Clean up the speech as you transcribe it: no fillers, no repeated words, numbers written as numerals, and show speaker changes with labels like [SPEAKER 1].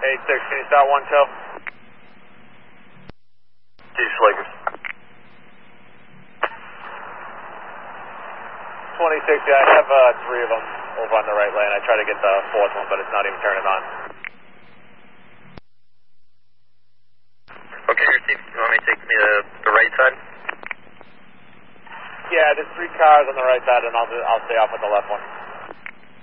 [SPEAKER 1] 86, can you start 1-2?
[SPEAKER 2] East Lakers.
[SPEAKER 1] 26, yeah, I have 3 of them over on the right lane. I try to get the 4th one, but it's not even turning on.
[SPEAKER 2] Okay, Steve, you want me to take me to the right side?
[SPEAKER 1] Yeah, there's 3 cars on the right side, and I'll stay off with the left one.